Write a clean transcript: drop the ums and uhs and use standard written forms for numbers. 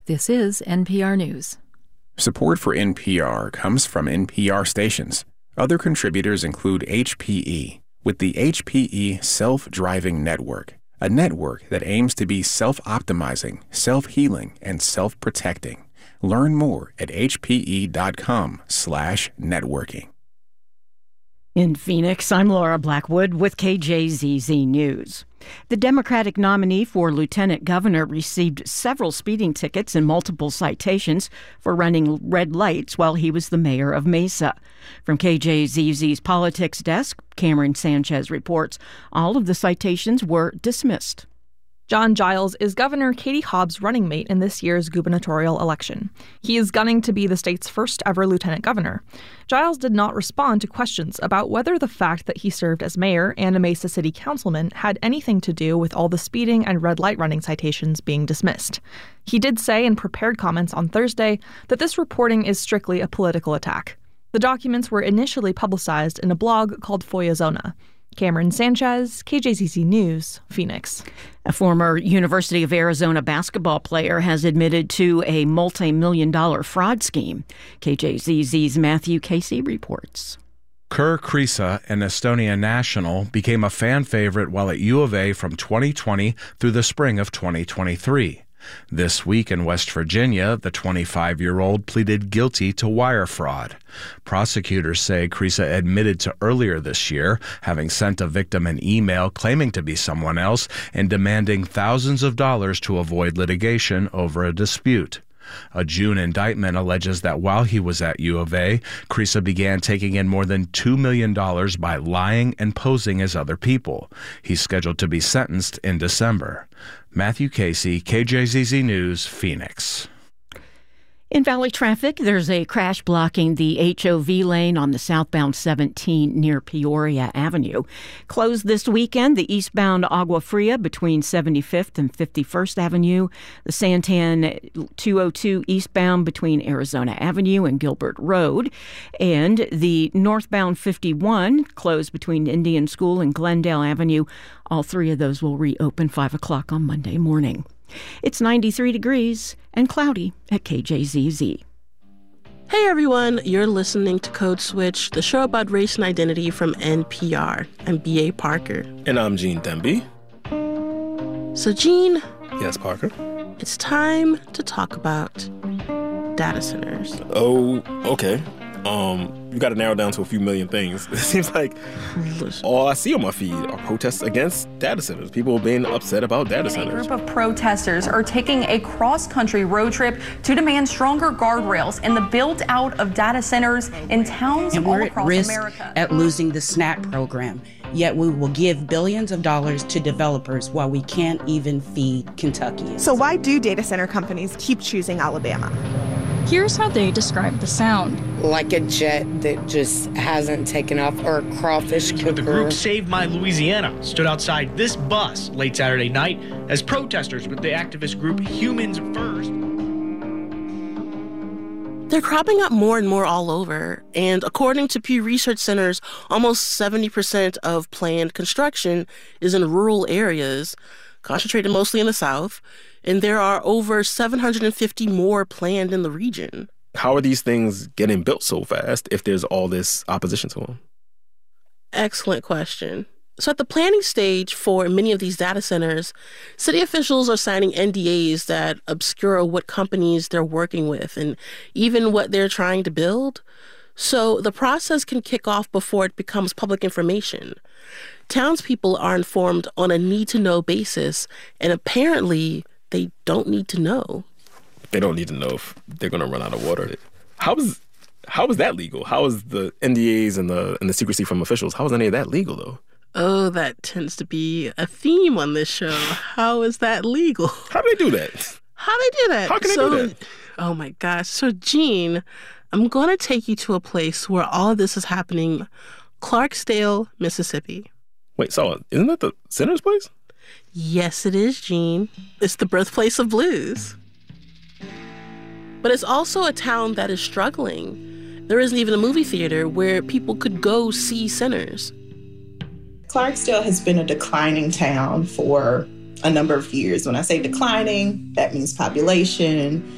This is NPR News. Support for NPR comes from NPR stations. Other contributors include HPE, with the HPE Self-Driving Network, a network that aims to be self-optimizing, self-healing, and self-protecting. Learn more at hpe.com/networking. In Phoenix, I'm Laura Blackwood with KJZZ News. The Democratic nominee for lieutenant governor received several speeding tickets and multiple citations for running red lights while he was the mayor of Mesa. From KJZZ's politics desk, Cameron Sanchez reports all of the citations were dismissed. John Giles is Governor Katie Hobbs' running mate in this year's gubernatorial election. He is gunning to be the state's first ever lieutenant governor. Giles did not respond to questions about whether the fact that he served as mayor and a Mesa city councilman had anything to do with all the speeding and red light running citations being dismissed. He did say in prepared comments on Thursday that this reporting is strictly a political attack. The documents were initially publicized in a blog called Foyazona. Cameron Sanchez, KJZZ News, Phoenix. A former University of Arizona basketball player has admitted to a multi-million-dollar fraud scheme. KJZZ's Matthew Casey reports. Kerr Kriisa, an Estonia national, became a fan favorite while at U of A from 2020 through the spring of 2023. This week in West Virginia, the 25-year-old pleaded guilty to wire fraud. Prosecutors say Kriisa admitted to earlier this year having sent a victim an email claiming to be someone else and demanding thousands of dollars to avoid litigation over a dispute. A June indictment alleges that while he was at U of A, Kriisa began taking in more than $2 million by lying and posing as other people. He's scheduled to be sentenced in December. Matthew Casey, KJZZ News, Phoenix. In Valley traffic, there's a crash blocking the HOV lane on the southbound 17 near Peoria Avenue. Closed this weekend, the eastbound Agua Fria between 75th and 51st Avenue, the Santan 202 eastbound between Arizona Avenue and Gilbert Road, and the northbound 51 closed between Indian School and Glendale Avenue. All three of those will reopen 5 o'clock on Monday morning. It's 93 degrees and cloudy at KJZZ. Hey everyone, you're listening to Code Switch, the show about race and identity from NPR. I'm B.A. Parker. And I'm Gene Demby. So Gene. Yes, Parker? It's time to talk about data centers. Oh, okay. You got to narrow down to a few million things. It seems like all I see on my feed are protests against data centers. People being upset about data centers. A group of protesters are taking a cross-country road trip to demand stronger guardrails in the build-out of data centers in towns all across America. At losing the SNAP program, yet we will give billions of dollars to developers while we can't even feed Kentucky. So why do data center companies keep choosing Alabama? Here's how they describe the sound. Like a jet that just hasn't taken off, or a crawfish cooker. The group Save My Louisiana stood outside this bus late Saturday night as protesters with the activist group Humans First. They're cropping up more and more all over, and according to Pew Research Centers, almost 70% of planned construction is in rural areas, concentrated mostly in the South, and there are over 750 more planned in the region. How are these things getting built so fast if there's all this opposition to them? Excellent question. So at the planning stage for many of these data centers, city officials are signing NDAs that obscure what companies they're working with and even what they're trying to build. So the process can kick off before it becomes public information. Townspeople are informed on a need-to-know basis, and apparently they don't need to know. They don't need to know if they're going to run out of water. How is that legal? How is the NDAs and the secrecy from officials? How is any of that legal, though? Oh, that tends to be a theme on this show. How is that legal? How do they do that? How can they do that? Oh, my gosh. So, Gene, I'm going to take you to a place where all of this is happening, Clarksdale, Mississippi. Wait, so isn't that the Senator's place? Yes, it is, Gene. It's the birthplace of blues. But it's also a town that is struggling. There isn't even a movie theater where people could go see centers. Clarksdale has been a declining town for a number of years. When I say declining, that means population,